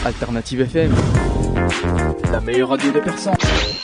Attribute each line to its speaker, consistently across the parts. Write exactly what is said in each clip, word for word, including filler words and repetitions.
Speaker 1: Alternative F M, la meilleure radio de Persan.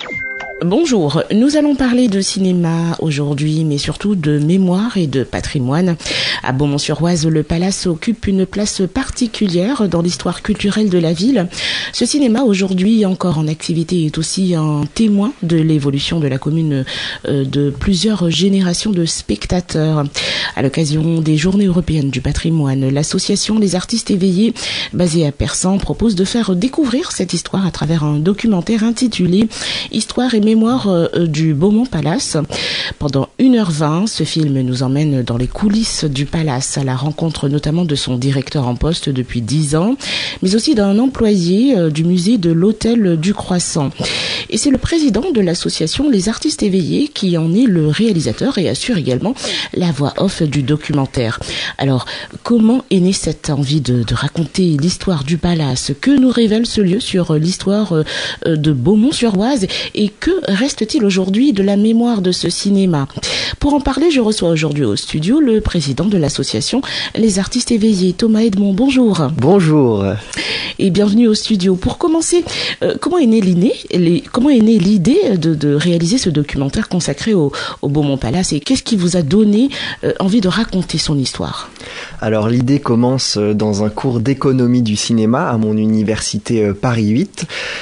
Speaker 2: Bonjour, nous allons parler de cinéma aujourd'hui, mais surtout de mémoire et de patrimoine. À Beaumont-sur-Oise, le Palace occupe une place particulière dans l'histoire culturelle de la ville. Ce cinéma, aujourd'hui encore en activité, est aussi un témoin de l'évolution de la commune de plusieurs générations de spectateurs. À l'occasion des Journées européennes du patrimoine, l'association Les Artistes Éveillés, basée à Persan, propose de faire découvrir cette histoire à travers un documentaire intitulé « Histoire et mémoire du Beaumont Palace ». Pendant une heure vingt, ce film nous emmène dans les coulisses du Palace, à la rencontre notamment de son directeur en poste depuis dix ans, mais aussi d'un employé du musée de l'Hôtel du Croissant. Et c'est le président de l'association Les Artistes Éveillés qui en est le réalisateur et assure également la voix off du documentaire. Alors, comment est née cette envie de, de raconter l'histoire du Palace? Que nous révèle ce lieu sur l'histoire de Beaumont-sur-Oise? Et que reste-t-il aujourd'hui de la mémoire de ce cinéma? Pour en parler, je reçois aujourd'hui au studio le président de l'association Les Artistes Éveillés, Thomas Edmond. Bonjour.
Speaker 3: Bonjour.
Speaker 2: Et bienvenue au studio. Pour commencer, euh, comment est née l'idée, les, comment est née l'idée de, de réaliser ce documentaire consacré au, au Beaumont Palace, et qu'est-ce qui vous a donné euh, envie de raconter son histoire?
Speaker 3: Alors l'idée commence dans un cours d'économie du cinéma à mon université euh, Paris huit,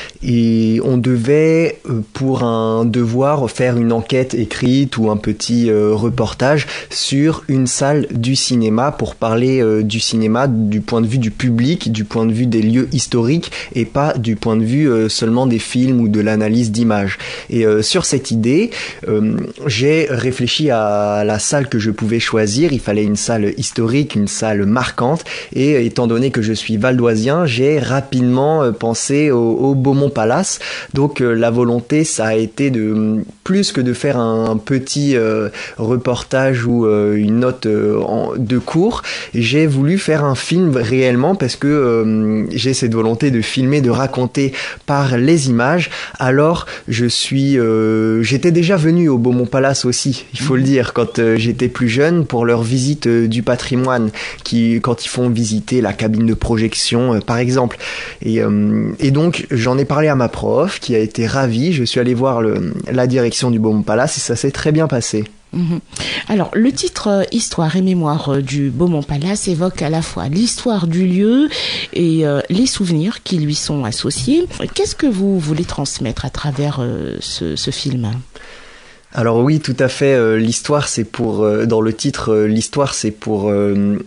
Speaker 3: et on devait euh, pour un devoir faire une enquête écrite ou un petit euh, reportage sur une salle du cinéma pour parler euh, du cinéma du point de vue du public, du point de vue des lieux historiques et pas du point de vue euh, seulement des films ou de l'analyse d'images. Et euh, sur cette idée, euh, j'ai réfléchi à la salle que je pouvais choisir. Il fallait une salle historique, une salle marquante, et étant donné que je suis valdoisien, j'ai rapidement euh, pensé au, au Beaumont Palace. Donc euh, la volonté, ça a été de plus que de faire un petit euh, reportage ou euh, une note euh, en, de cours. J'ai voulu faire un film réellement parce que euh, j'ai cette volonté de filmer, de raconter par les images. Alors je suis, euh, j'étais déjà venu au Beaumont Palace aussi, il faut le dire, quand euh, j'étais plus jeune, pour leur visite euh, du patrimoine, qui quand ils font visiter la cabine de projection euh, par exemple. Et, euh, et donc j'en ai parlé à ma prof qui a été ravie. Je suis allé voir le, la direction du Beaumont Palace et ça s'est très bien passé.
Speaker 2: Mmh. Alors, le titre euh, « Histoire et mémoire euh, du Beaumont Palace » évoque à la fois l'histoire du lieu et euh, les souvenirs qui lui sont associés. Qu'est-ce que vous voulez transmettre à travers euh, ce, ce film ?
Speaker 3: Alors oui, tout à fait. Euh, l'histoire, c'est pour... Euh, dans le titre, euh, l'histoire, c'est pour... Euh,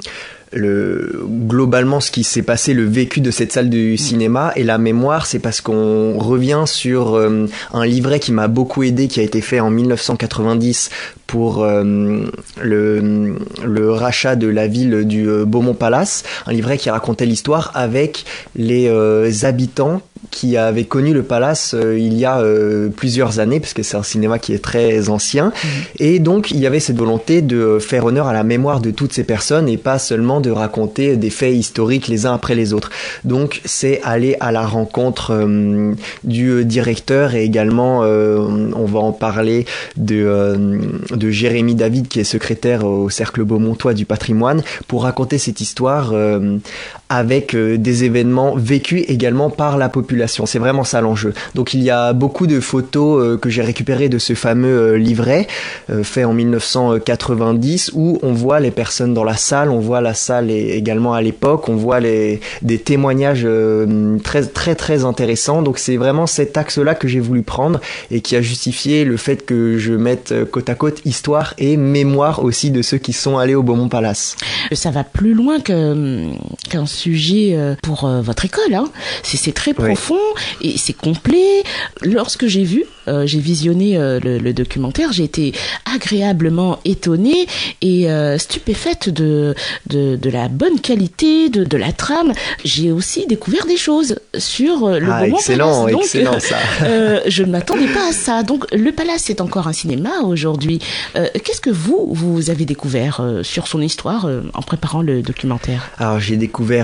Speaker 3: Le, globalement ce qui s'est passé, le vécu de cette salle du cinéma, et la mémoire, c'est parce qu'on revient sur euh, un livret qui m'a beaucoup aidé, qui a été fait en dix-neuf cent quatre-vingt-dix pour euh, le, le rachat de la ville du euh, Beaumont Palace, un livret qui racontait l'histoire avec les euh, habitants qui avait connu le Palace euh, il y a euh, plusieurs années, parce que c'est un cinéma qui est très ancien. Mmh. Et donc il y avait cette volonté de faire honneur à la mémoire de toutes ces personnes et pas seulement de raconter des faits historiques les uns après les autres. Donc c'est aller à la rencontre euh, du directeur, et également euh, on va en parler de, euh, de Jérémy David, qui est secrétaire au Cercle Beaumontois du patrimoine, pour raconter cette histoire euh, avec euh, des événements vécus également par la population. C'est vraiment ça l'enjeu. Donc il y a beaucoup de photos euh, que j'ai récupérées de ce fameux euh, livret euh, fait en dix-neuf cent quatre-vingt-dix, où on voit les personnes dans la salle, on voit la salle et également à l'époque, on voit les, des témoignages euh, très très très intéressants. Donc c'est vraiment cet axe-là que j'ai voulu prendre et qui a justifié le fait que je mette côte à côte histoire et mémoire aussi de ceux qui sont allés au Beaumont Palace.
Speaker 2: Ça va plus loin que, qu'un sujet pour votre école, hein. C'est, c'est très profond, oui. Et c'est complet. Lorsque j'ai vu, euh, j'ai visionné euh, le, le documentaire, j'ai été agréablement étonnée et euh, stupéfaite de, de, de la bonne qualité, de, de la trame. J'ai aussi découvert des choses sur euh, le
Speaker 3: ah,
Speaker 2: Beaumont
Speaker 3: excellent,
Speaker 2: Palace. Donc,
Speaker 3: excellent ça.
Speaker 2: euh, je ne m'attendais pas à ça. Donc le Palace est encore un cinéma aujourd'hui. Euh, qu'est-ce que vous, vous avez découvert euh, sur son histoire euh, en préparant le documentaire?
Speaker 3: Alors j'ai découvert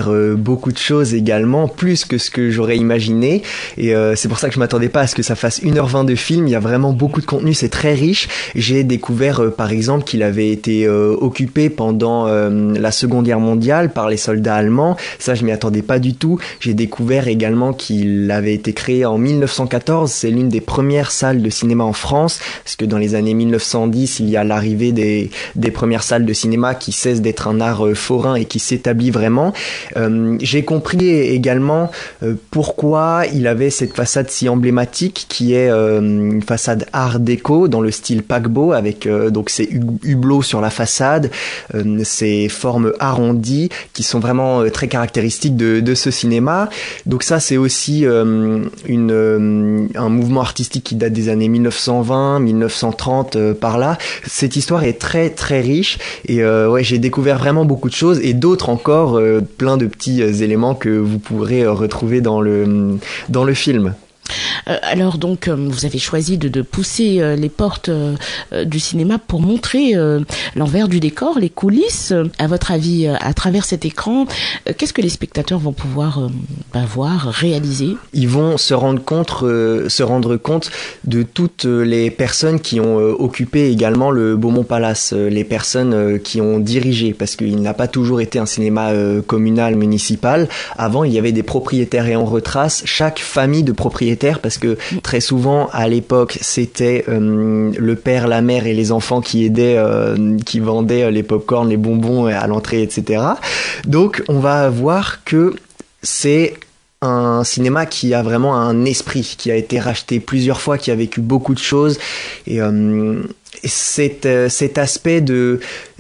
Speaker 3: découvert euh, beaucoup de choses également, plus que ce que j'aurais imaginé. Et euh, c'est pour ça que je m'attendais pas à ce que ça fasse une heure vingt de film. Il y a vraiment beaucoup de contenu, c'est très riche. J'ai découvert euh, par exemple qu'il avait été euh, occupé pendant euh, la Seconde Guerre mondiale par les soldats allemands. Ça, je m'y attendais pas du tout. J'ai découvert également qu'il avait été créé en mille neuf cent quatorze. C'est l'une des premières salles de cinéma en France, parce que dans les années mille neuf cent dix, il y a l'arrivée des, des premières salles de cinéma qui cessent d'être un art euh, forain et qui s'établit vraiment. Euh, j'ai compris également euh, pourquoi il avait cette façade si emblématique qui est euh, une façade art déco dans le style paquebot avec euh, donc ces hublots sur la façade, euh, ces formes arrondies qui sont vraiment euh, très caractéristiques de, de ce cinéma. Donc ça, c'est aussi euh, une, euh, un mouvement artistique qui date des années mille neuf cent vingt, mille neuf cent trente, euh, par là. Cette histoire est très très riche et euh, ouais, j'ai découvert vraiment beaucoup de choses et d'autres encore, euh, plein de petits euh, éléments que vous pourrez euh, retrouver dans le, dans le film.
Speaker 2: Euh, alors donc euh, vous avez choisi de, de pousser euh, les portes euh, du cinéma pour montrer euh, l'envers du décor, les coulisses. À votre avis, euh, à travers cet écran, euh, qu'est-ce que les spectateurs vont pouvoir euh, bah, voir, réaliser ?
Speaker 3: Ils vont se rendre compte, euh, se rendre compte de toutes les personnes qui ont euh, occupé également le Beaumont Palace, euh, les personnes euh, qui ont dirigé, parce qu'il n'a pas toujours été un cinéma euh, communal, municipal. Avant, il y avait des propriétaires et on retrace chaque famille de propriétaires, parce que très souvent à l'époque c'était euh, le père, la mère et les enfants qui aidaient, euh, qui vendaient les pop-corn, les bonbons à l'entrée, et cetera. Donc on va voir que c'est un cinéma qui a vraiment un esprit, qui a été racheté plusieurs fois, qui a vécu beaucoup de choses et euh, Cet, cet aspect de,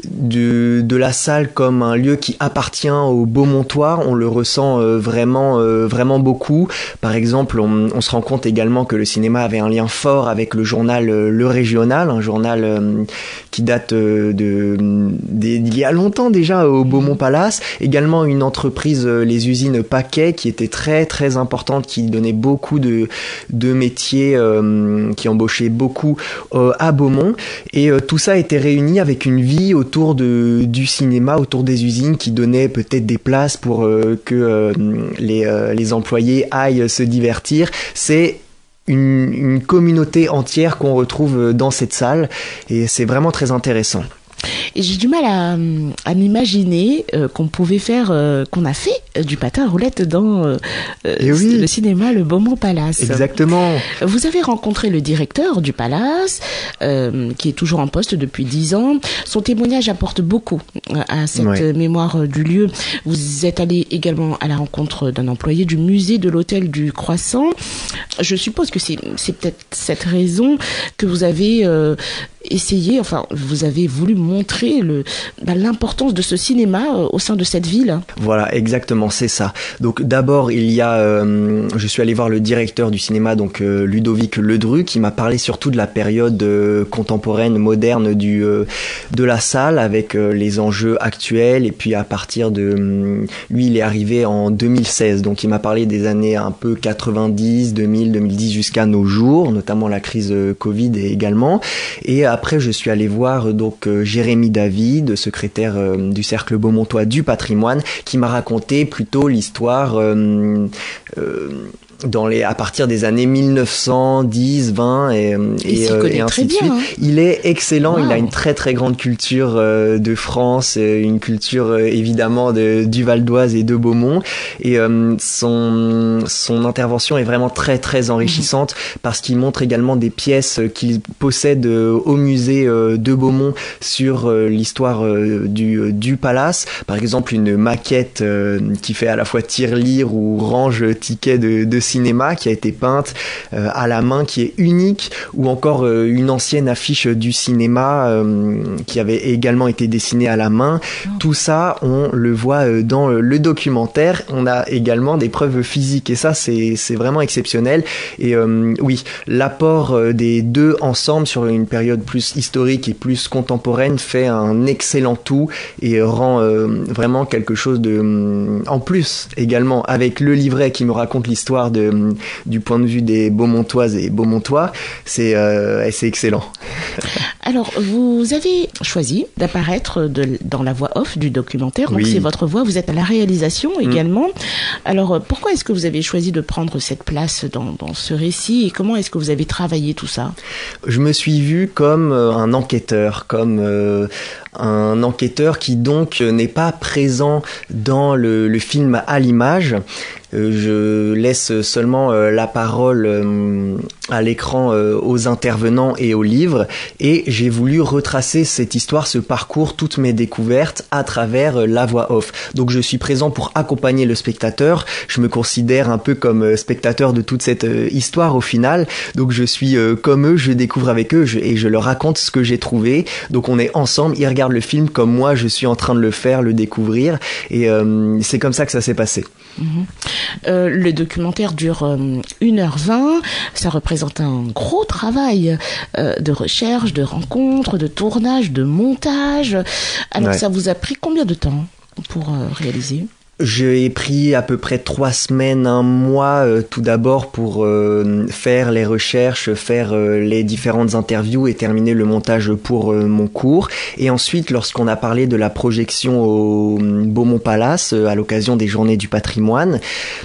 Speaker 3: de, de la salle comme un lieu qui appartient au Beaumontois, on le ressent euh, vraiment, euh, vraiment beaucoup. Par exemple, on, on se rend compte également que le cinéma avait un lien fort avec le journal euh, Le Régional, un journal euh, qui date euh, de, d'il y a longtemps déjà au Beaumont Palace. Également une entreprise, euh, les usines Paquet, qui était très très importante, qui donnait beaucoup de, de métiers, euh, qui embauchait beaucoup euh, à Beaumont. Et euh, tout ça a été réuni avec une vie autour de, du cinéma, autour des usines qui donnaient peut-être des places pour euh, que euh, les, euh, les employés aillent se divertir. C'est une, une communauté entière qu'on retrouve dans cette salle et c'est vraiment très intéressant.
Speaker 2: Et j'ai du mal à, à m'imaginer euh, qu'on pouvait faire, euh, qu'on a fait euh, du patin à roulettes dans euh,
Speaker 3: oui.
Speaker 2: le cinéma Le Beaumont Palace.
Speaker 3: Exactement.
Speaker 2: Vous avez rencontré le directeur du Palace, euh, qui est toujours en poste depuis dix ans. Son témoignage apporte beaucoup à cette ouais. mémoire du lieu. Vous êtes allé également à la rencontre d'un employé du musée de l'Hôtel du Croissant. Je suppose que c'est, c'est peut-être cette raison que vous avez euh, essayé, enfin, vous avez voulu montrer le, bah, l'importance de ce cinéma euh, au sein de cette ville.
Speaker 3: Voilà, exactement, c'est ça. Donc d'abord, il y a, euh, je suis allé voir le directeur du cinéma, donc euh, Ludovic Ledru, qui m'a parlé surtout de la période euh, contemporaine, moderne du euh, de la salle, avec euh, les enjeux actuels. Et puis à partir de, euh, lui, il est arrivé en deux mille seize, donc il m'a parlé des années un peu quatre-vingt-dix, deux mille, deux mille dix jusqu'à nos jours, notamment la crise euh, Covid également. Et après, je suis allé voir donc euh, Jérémy David, secrétaire euh, du Cercle Beaumontois du patrimoine, qui m'a raconté plutôt l'histoire euh, euh, dans les, à partir des années mille neuf cent dix, vingt et, et, euh, et ainsi de suite. Hein. Il est excellent, wow. Il a une très très grande culture euh, de France, une culture euh, évidemment de, du Val d'Oise et de Beaumont. Et euh, son, son intervention est vraiment très très enrichissante mmh. parce qu'il montre également des pièces qu'il possède euh, au musée euh, de Beaumont sur euh, l'histoire euh, du, du palace. Par exemple, une maquette euh, qui fait à la fois tirelire ou range ticket de, de cinéma qui a été peinte euh, à la main, qui est unique, ou encore euh, une ancienne affiche du cinéma euh, qui avait également été dessinée à la main. Oh. Tout ça, on le voit euh, dans le documentaire. On a également des preuves physiques et ça, c'est, c'est vraiment exceptionnel. Et euh, oui, l'apport euh, des deux ensemble sur une période plus historique et plus contemporaine fait un excellent tout et rend euh, vraiment quelque chose de... Euh, en plus, également, avec le livret qui me raconte l'histoire de, du point de vue des Beaumontoises et Beaumontois, c'est, euh, c'est excellent.
Speaker 2: Alors, vous avez choisi d'apparaître de, dans la voix off du documentaire, donc oui. C'est votre voix, vous êtes à la réalisation également. Mmh. Alors, pourquoi est-ce que vous avez choisi de prendre cette place dans, dans ce récit et comment est-ce que vous avez travaillé tout ça?
Speaker 3: Je me suis vu comme un enquêteur, comme euh, un enquêteur qui donc n'est pas présent dans le, le film à l'image. Je laisse seulement la parole à l'écran aux intervenants et aux livres et j'ai voulu retracer cette histoire, ce parcours, toutes mes découvertes à travers la voix off. Donc je suis présent pour accompagner le spectateur. Je me considère un peu comme spectateur de toute cette histoire au final. Donc je suis comme eux, je découvre avec eux et je leur raconte ce que j'ai trouvé. Donc on est ensemble, ils regardent le film comme moi je suis en train de le faire, le découvrir et euh, c'est comme ça que ça s'est passé.
Speaker 2: Mmh. Euh, le documentaire dure euh, une heure vingt, ça représente un gros travail euh, de recherche, de rencontre, de tournage, de montage. Alors ouais. Ça vous a pris combien de temps pour euh, réaliser ?
Speaker 3: J'ai pris à peu près trois semaines, un mois euh, tout d'abord pour euh, faire les recherches, faire euh, les différentes interviews et terminer le montage pour euh, mon cours. Et ensuite, lorsqu'on a parlé de la projection au Beaumont Palace euh, à l'occasion des Journées du patrimoine,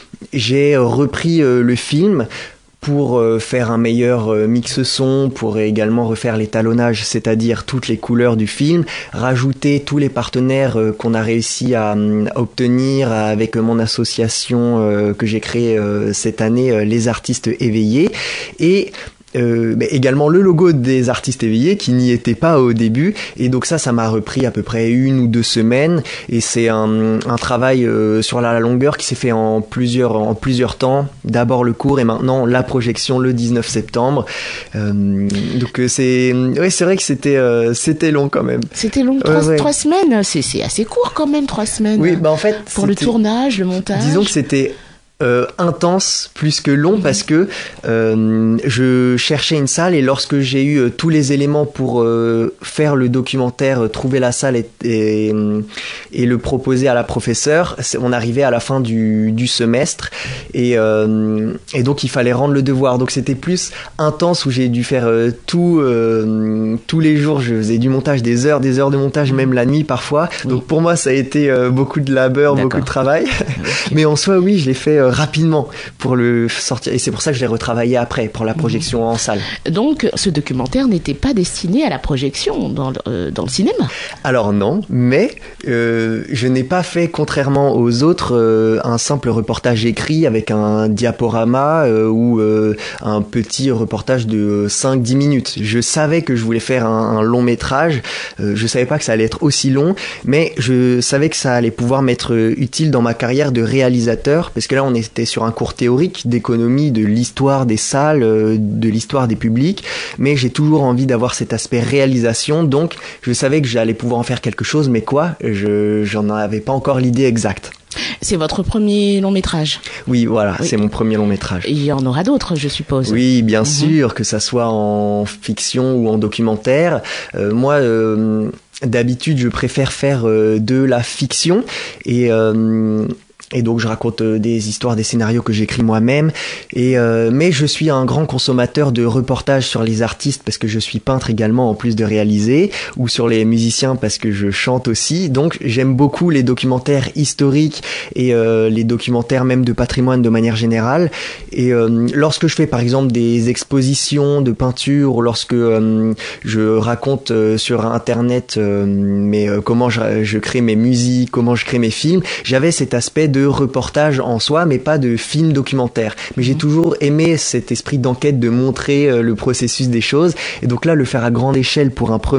Speaker 3: j'ai repris euh, le film pour euh, faire un meilleur euh, mix son, pour également refaire l'étalonnage, c'est-à-dire toutes les couleurs du film, rajouter tous les partenaires euh, qu'on a réussi à, à obtenir avec mon association euh, que j'ai créée euh, cette année, euh, Les Artistes Éveillés, et Euh, mais également le logo des artistes éveillés qui n'y était pas au début et donc ça ça m'a repris à peu près une ou deux semaines et c'est un, un travail euh, sur la longueur qui s'est fait en plusieurs, en plusieurs temps, d'abord le cours et maintenant la projection le dix-neuf septembre euh, donc c'est, ouais, c'est vrai que c'était, euh, c'était long quand même.
Speaker 2: C'était long, trois, euh, ouais. trois semaines, c'est, c'est assez court quand même, trois semaines.
Speaker 3: Oui, bah en fait
Speaker 2: pour le tournage, le montage.
Speaker 3: Disons que c'était Euh, intense plus que long mmh. parce que euh, je cherchais une salle et lorsque j'ai eu euh, tous les éléments pour euh, faire le documentaire, euh, trouver la salle et, et, et le proposer à la professeure, on arrivait à la fin du, du semestre et, euh, et donc il fallait rendre le devoir, donc c'était plus intense où j'ai dû faire euh, tout euh, tous les jours, je faisais du montage, des heures des heures de montage, même la nuit parfois, mmh. donc pour moi ça a été euh, beaucoup de labeur, D'accord. beaucoup de travail mais en soi oui je l'ai fait euh, rapidement pour le sortir et c'est pour ça que je l'ai retravaillé après pour la projection en salle.
Speaker 2: Donc ce documentaire n'était pas destiné à la projection dans le, euh, dans le cinéma.
Speaker 3: Alors non, mais euh, je n'ai pas fait contrairement aux autres euh, un simple reportage écrit avec un diaporama euh, ou euh, un petit reportage de cinq dix minutes. Je savais que je voulais faire un, un long métrage, euh, je savais pas que ça allait être aussi long, mais je savais que ça allait pouvoir m'être utile dans ma carrière de réalisateur parce que là on est C'était sur un cours théorique d'économie de l'histoire des salles, de l'histoire des publics, mais j'ai toujours envie d'avoir cet aspect réalisation, donc je savais que j'allais pouvoir en faire quelque chose, mais quoi, je, j'en avais pas encore l'idée exacte.
Speaker 2: C'est votre premier long métrage?
Speaker 3: Oui, voilà, oui. C'est mon premier long métrage.
Speaker 2: Et il y en aura d'autres, je suppose.
Speaker 3: Oui, bien mmh. sûr, que ça soit en fiction ou en documentaire. Euh, moi... Euh, d'habitude, je préfère faire euh, de la fiction et... Euh, Et donc je raconte euh, des histoires, des scénarios que j'écris moi-même. Et euh, mais je suis un grand consommateur de reportages sur les artistes parce que je suis peintre également en plus de réaliser, ou sur les musiciens parce que je chante aussi. Donc j'aime beaucoup les documentaires historiques et euh, les documentaires même de patrimoine de manière générale. Et euh, lorsque je fais par exemple des expositions de peinture, ou lorsque euh, je raconte euh, sur internet euh, mais euh, comment je, je crée mes musiques, comment je crée mes films, j'avais cet aspect de de reportage en soi, mais pas de film documentaire. Mais j'ai toujours aimé cet esprit d'enquête, de montrer euh, le processus des choses. Et donc là, le faire à grande échelle pour un premier